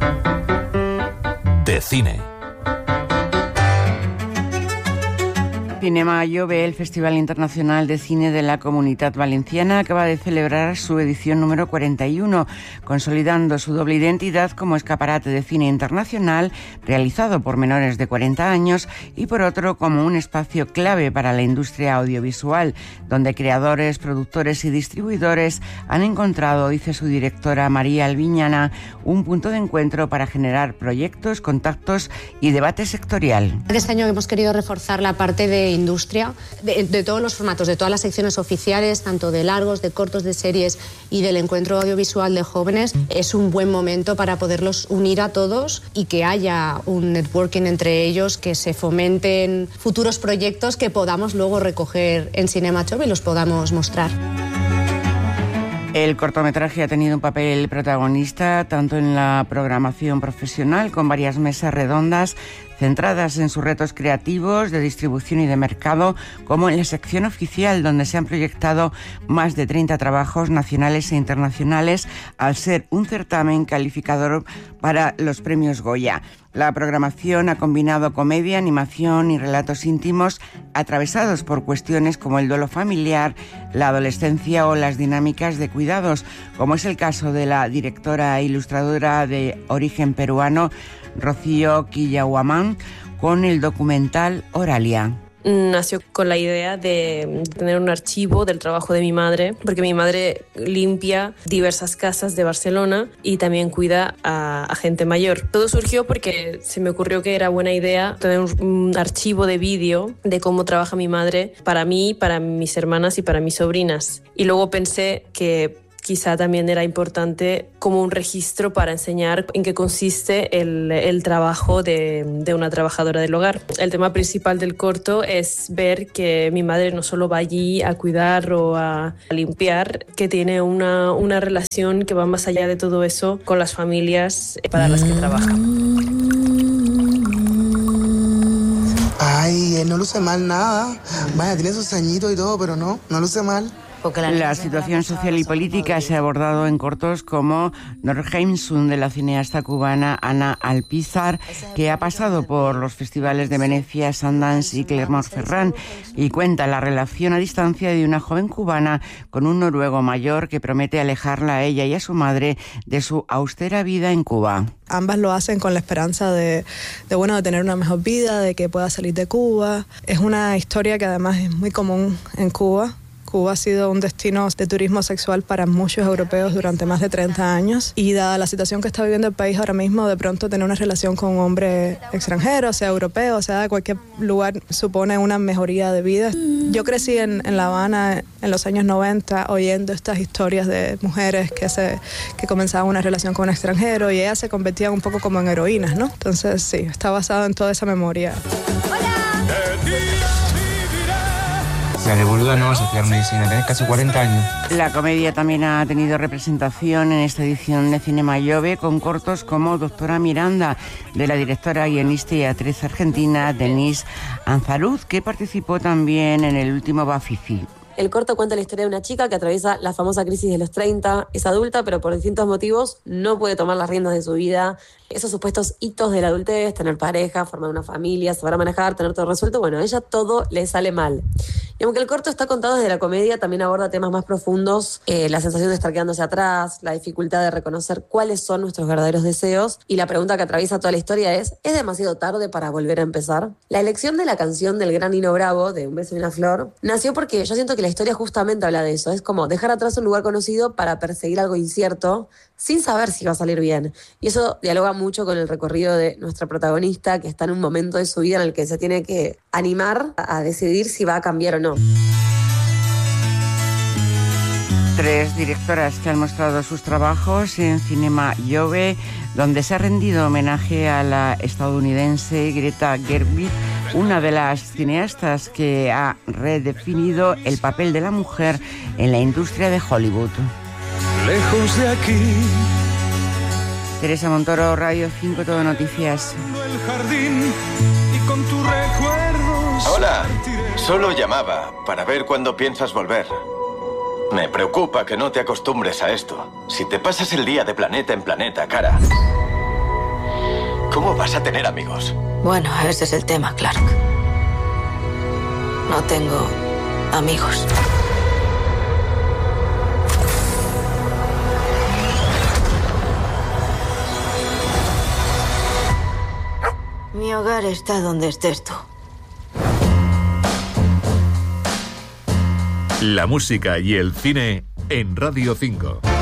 De cine. Cinema Jove, el Festival Internacional de Cine de la Comunitat Valenciana, acaba de celebrar su edición número 41, consolidando su doble identidad como escaparate de cine internacional realizado por menores de 40 años y por otro como un espacio clave para la industria audiovisual, donde creadores, productores y distribuidores han encontrado, dice su directora María Albiñana, un punto de encuentro para generar proyectos, contactos y debate sectorial. Este año hemos querido reforzar la parte de industria, de todos los formatos, de todas las secciones oficiales, tanto de largos, de cortos, de series y del encuentro audiovisual de jóvenes. Es un buen momento para poderlos unir a todos y que haya un networking entre ellos, que se fomenten futuros proyectos que podamos luego recoger en Cinema Jove y los podamos mostrar. El cortometraje ha tenido un papel protagonista tanto en la programación profesional, con varias mesas redondas centradas en sus retos creativos, de distribución y de mercado, como en la sección oficial, donde se han proyectado más de 30 trabajos nacionales e internacionales, al ser un certamen calificador para los premios Goya. La programación ha combinado comedia, animación y relatos íntimos atravesados por cuestiones como el duelo familiar, la adolescencia o las dinámicas de cuidados, como es el caso de la directora e ilustradora de origen peruano, Rocío Quillahuamán, con el documental Oralia. Nació con la idea de tener un archivo del trabajo de mi madre, porque mi madre limpia diversas casas de Barcelona y también cuida a gente mayor. Todo surgió porque se me ocurrió que era buena idea tener un archivo de vídeo de cómo trabaja mi madre para mí, para mis hermanas y para mis sobrinas. Y luego pensé que quizá también era importante como un registro para enseñar en qué consiste el trabajo de una trabajadora del hogar. El tema principal del corto es ver que mi madre no solo va allí a cuidar o a limpiar, que tiene una relación que va más allá de todo eso con las familias para las que trabaja. Ay, no luce mal nada. Vaya, tiene sus añitos y todo, pero no luce mal. La situación social y política se ha abordado en cortos como Norheimsund, de la cineasta cubana Ana Alpizar, que ha pasado por los festivales de Venecia, Sundance y Clermont-Ferrand, y cuenta la relación a distancia de una joven cubana con un noruego mayor que promete alejarla a ella y a su madre de su austera vida en Cuba. Ambas lo hacen con la esperanza de tener una mejor vida, de que pueda salir de Cuba. Es una historia que además es muy común en Cuba. Cuba ha sido un destino de turismo sexual para muchos europeos durante más de 30 años y dada la situación que está viviendo el país ahora mismo, de pronto tener una relación con un hombre extranjero, sea europeo, sea de cualquier lugar, supone una mejoría de vida. Yo crecí en La Habana en los años 90 oyendo estas historias de mujeres que comenzaban una relación con un extranjero y ellas se convertían un poco como en heroínas, ¿no? Entonces sí, está basado en toda esa memoria. La de boluda no vas a estudiar medicina, tenés casi 40 años. La comedia también ha tenido representación en esta edición de Cinema Jove, con cortos como Doctora Miranda, de la directora, guionista y actriz argentina Denise Anzaruz, que participó también en el último Bafisi. El corto cuenta la historia de una chica que atraviesa la famosa crisis de los 30, es adulta, pero por distintos motivos no puede tomar las riendas de su vida. Esos supuestos hitos de la adultez, tener pareja, formar una familia, saber manejar, tener todo resuelto, bueno, a ella todo le sale mal. Y aunque el corto está contado desde la comedia, también aborda temas más profundos, la sensación de estar quedándose atrás, la dificultad de reconocer cuáles son nuestros verdaderos deseos, y la pregunta que atraviesa toda la historia ¿es demasiado tarde para volver a empezar? La elección de la canción del gran Nino Bravo, de Un beso y una flor, nació porque yo siento que la historia justamente habla de eso, es como dejar atrás un lugar conocido para perseguir algo incierto, sin saber si va a salir bien. Y eso dialoga mucho con el recorrido de nuestra protagonista, que está en un momento de su vida en el que se tiene que animar a decidir si va a cambiar o no. 3 directoras que han mostrado sus trabajos en Cinema Jove, donde se ha rendido homenaje a la estadounidense Greta Gerwig, una de las cineastas que ha redefinido el papel de la mujer en la industria de Hollywood. Lejos de aquí. Teresa Montoro, Radio 5, Todo Noticias. El jardín y con tus recuerdos. Hola, solo llamaba para ver cuándo piensas volver. Me preocupa que no te acostumbres a esto. Si te pasas el día de planeta en planeta, cara, ¿Cómo vas a tener amigos? Bueno, ese es el tema, Clark. No tengo amigos. Mi hogar está donde estés tú. La música y el cine en Radio 5.